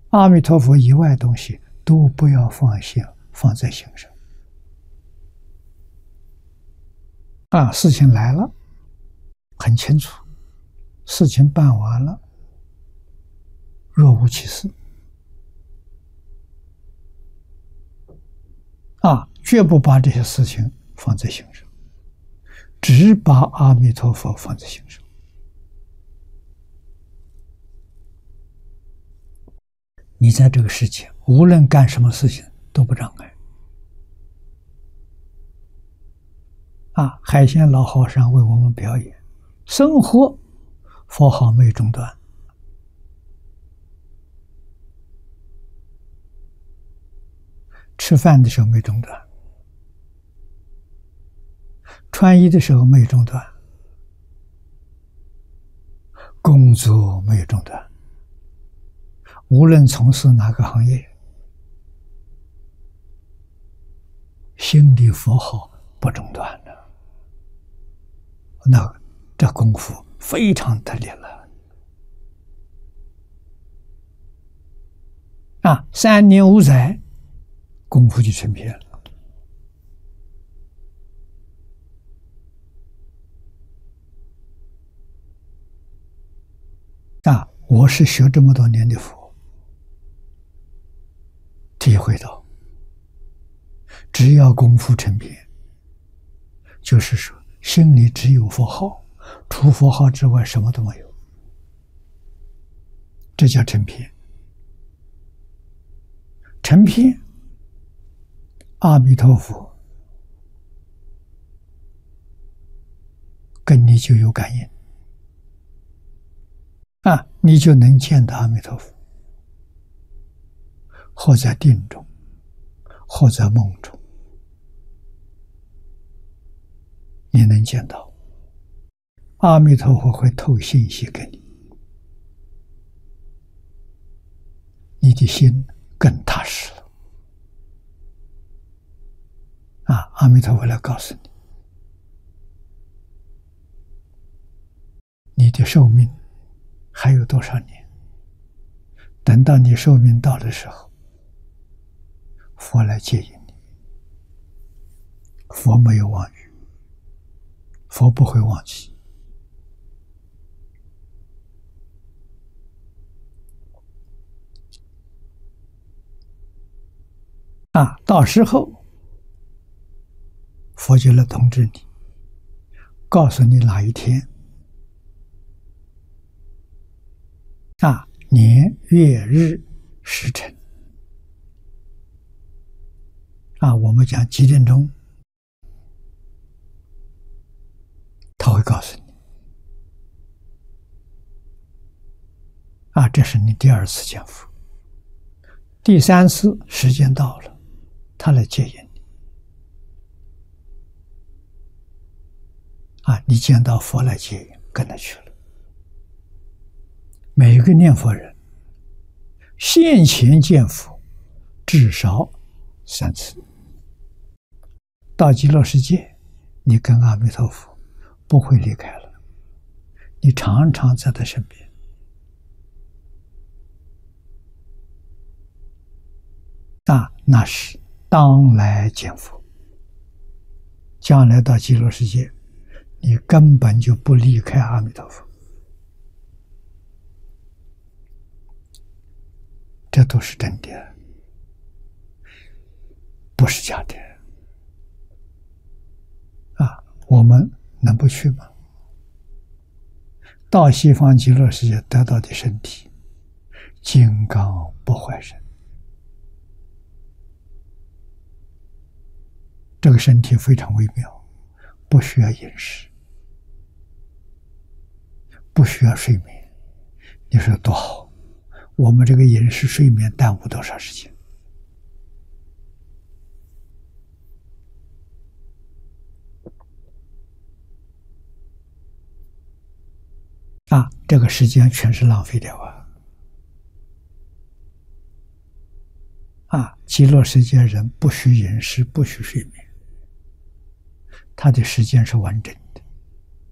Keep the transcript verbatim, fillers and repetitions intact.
阿弥陀佛以外东西都不要放心放在心上。啊，事情来了，很清楚，事情办完了，若无其事。啊，绝不把这些事情放在心上，只把阿弥陀佛放在心上。你在这个世界，无论干什么事情都不障碍。啊，海鲜老和尚为我们表演，生活佛号没有中断，吃饭的时候没中断，穿衣的时候没有中断，工作没有中断，无论从事哪个行业，心里佛号不中断的，那这功夫非常得力了。啊，三年五载，功夫就成片了。啊，我是学这么多年的佛，体会到，只要功夫成片，就是说心里只有佛号，除佛号之外什么都没有，这叫成片。成片，阿弥陀佛跟你就有感应啊，你就能见到阿弥陀佛，或在定中，或在梦中，你能见到阿弥陀佛会透信息给你，你的心更踏实了。啊，阿弥陀佛来告诉你，你的寿命还有多少年？等到你寿命到的时候，佛来接引你。佛没有妄语，佛不会忘记。啊，到时候佛就来通知你，告诉你哪一天，啊，年月日时辰，啊，我们讲几点钟，他会告诉你。啊，这是你第二次见佛。第三次时间到了，他来接引你。啊，你见到佛来接引，跟他去了。每个念佛人现前见佛至少三次。到极乐世界，你跟阿弥陀佛不会离开了，你常常在他身边。啊，那是当来见佛。将来到极乐世界，你根本就不离开阿弥陀佛。这都是真的，不是假的。啊，我们能不去吗？到西方极乐世界得到的身体，金刚不坏身。这个身体非常微妙，不需要饮食，不需要睡眠。你说多好，我们这个饮食睡眠耽误多少时间？啊，这个时间全是浪费掉啊！啊，极乐世界人不需饮食，不需睡眠，他的时间是完整的。